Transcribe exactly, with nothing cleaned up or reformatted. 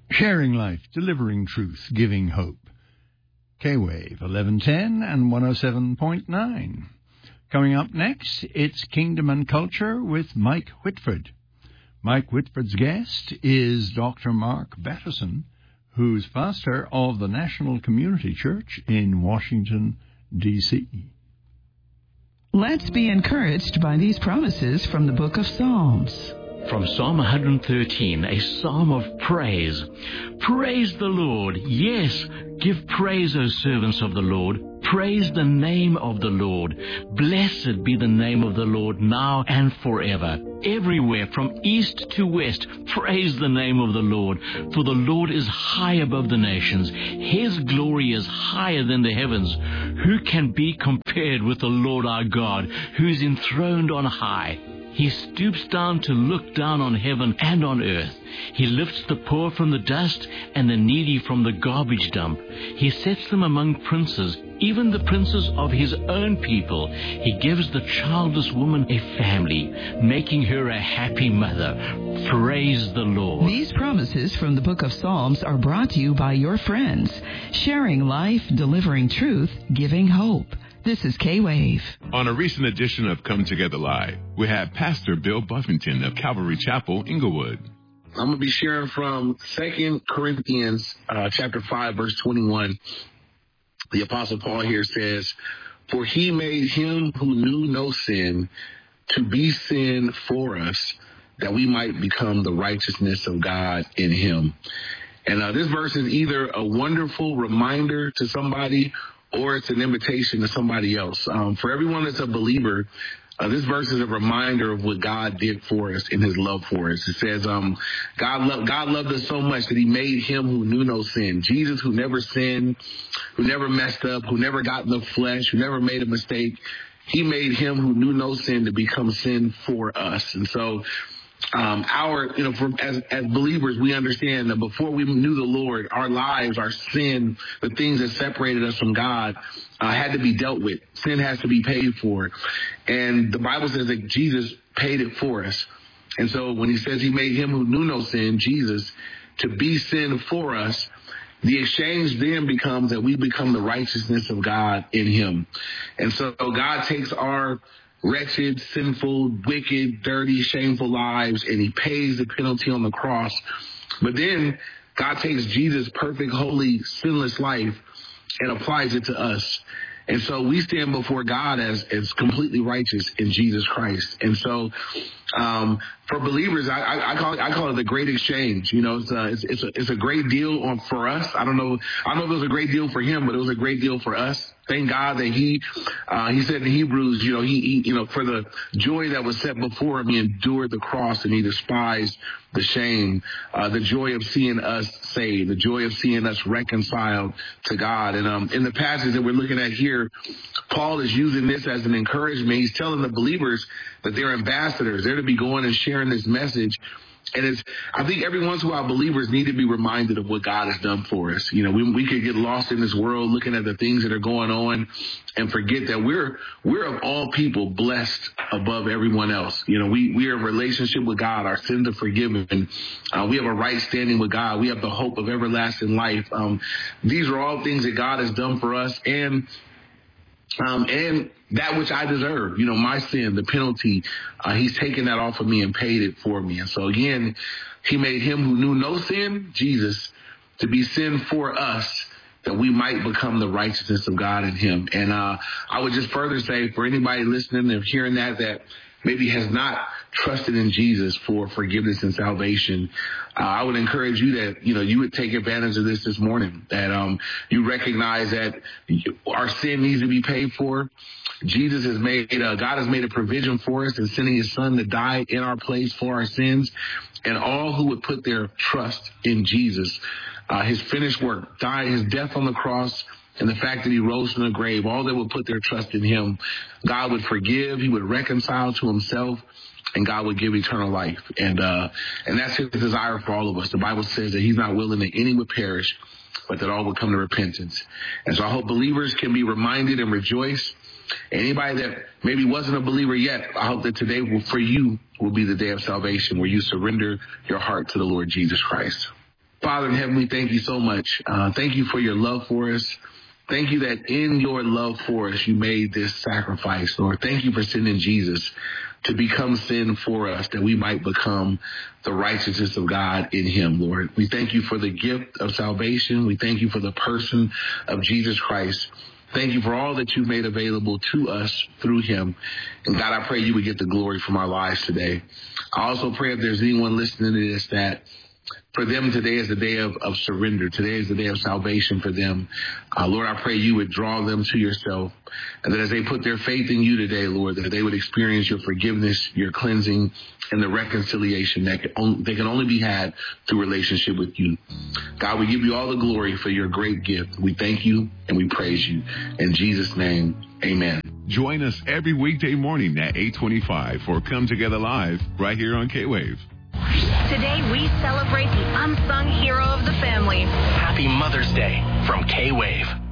Sharing life, delivering truth, giving hope. K-Wave eleven ten and one oh seven point nine. Coming up next, it's Kingdom and Culture with Mike Whitford. Mike Whitford's guest is Doctor Mark Batterson, who's pastor of the National Community Church in Washington, D C Let's be encouraged by these promises from the book of Psalms. From Psalm one thirteen, a psalm of praise. Praise the Lord. Yes, give praise, O servants of the Lord. Praise the name of the Lord. Blessed be the name of the Lord now and forever. Everywhere from east to west, praise the name of the Lord. For the Lord is high above the nations. His glory is higher than the heavens. Who can be compared with the Lord our God, who is enthroned on high? He stoops down to look down on heaven and on earth. He lifts the poor from the dust and the needy from the garbage dump. He sets them among princes, even the princes of his own people. He gives the childless woman a family, making her a happy mother. Praise the Lord. These promises from the book of Psalms are brought to you by your friends, sharing life, delivering truth, giving hope. This is K-Wave. On a recent edition of Come Together Live, we have Pastor Bill Buffington of Calvary Chapel, Inglewood. I'm going to be sharing from Second Corinthians uh, chapter five, verse twenty-one. The Apostle Paul here says, "For he made him who knew no sin to be sin for us, that we might become the righteousness of God in him." And uh, this verse is either a wonderful reminder to somebody or it's an invitation to somebody else. Um, for everyone that's a believer, uh, this verse is a reminder of what God did for us in his love for us. It says, um, God, lo- God loved us so much that he made him who knew no sin. Jesus, who never sinned, who never messed up, who never got in the flesh, who never made a mistake. He made him who knew no sin to become sin for us. And so Um, our, you know, from, as, as believers, we understand that before we knew the Lord, our lives, our sin, the things that separated us from God, uh, had to be dealt with. Sin has to be paid for. And the Bible says that Jesus paid it for us. And so when he says he made him who knew no sin, Jesus, to be sin for us, the exchange then becomes that we become the righteousness of God in him. And so God takes our wretched, sinful, wicked, dirty, shameful lives, and he pays the penalty on the cross. But then God takes Jesus' perfect, holy, sinless life and applies it to us. And so we stand before God as, as completely righteous in Jesus Christ. And so um, for believers, I, I, I call it I call it the great exchange. You know, it's a, it's, it's a, it's a great deal on, for us. I don't know. I don't know if it was a great deal for him, but it was a great deal for us. Thank God that he, uh, he said in Hebrews, you know, he, he, you know, for the joy that was set before him, he endured the cross and he despised the shame, uh, the joy of seeing us saved, the joy of seeing us reconciled to God. And, um, in the passage that we're looking at here, Paul is using this as an encouragement. He's telling the believers that they're ambassadors. They're to be going and sharing this message. And it's, I think every once in a while believers need to be reminded of what God has done for us. You know, we, we could get lost in this world looking at the things that are going on and forget that we're, we're of all people blessed above everyone else. You know, we, we are in relationship with God. Our sins are forgiven. Uh, we have a right standing with God. We have the hope of everlasting life. Um, these are all things that God has done for us. And Um, and that which I deserve, you know, my sin, the penalty, uh, he's taken that off of me and paid it for me. And so again, he made him who knew no sin, Jesus, to be sin for us, that we might become the righteousness of God in him. And uh, I would just further say for anybody listening and hearing that, that maybe has not trusted in Jesus for forgiveness and salvation, uh, I would encourage you that, you know, you would take advantage of this this morning, that um, you recognize that our sin needs to be paid for. Jesus has made, uh, God has made a provision for us in sending his son to die in our place for our sins. And all who would put their trust in Jesus, uh, his finished work, died, his death on the cross, and the fact that he rose from the grave, all that would put their trust in him, God would forgive, he would reconcile to himself, and God would give eternal life. And uh, and that's his desire for all of us. The Bible says that he's not willing that any would perish, but that all would come to repentance. And so I hope believers can be reminded and rejoice. Anybody that maybe wasn't a believer yet, I hope that today will, for you will be the day of salvation where you surrender your heart to the Lord Jesus Christ. Father in heaven, we thank you so much. Uh, thank you for your love for us. Thank you that in your love for us, you made this sacrifice, Lord. Thank you for sending Jesus to become sin for us, that we might become the righteousness of God in him, Lord. We thank you for the gift of salvation. We thank you for the person of Jesus Christ. Thank you for all that you've made available to us through him. And God, I pray you would get the glory from our lives today. I also pray if there's anyone listening to this that for them, today is the day of, of surrender. Today is the day of salvation for them. Uh, Lord, I pray you would draw them to yourself. And that as they put their faith in you today, Lord, that they would experience your forgiveness, your cleansing, and the reconciliation that can only, they can only be had through relationship with you. God, we give you all the glory for your great gift. We thank you and we praise you. In Jesus' name, amen. Join us every weekday morning at eight twenty-five for Come Together Live right here on K-Wave. Today, we celebrate the unsung hero of the family. Happy Mother's Day from K-Wave.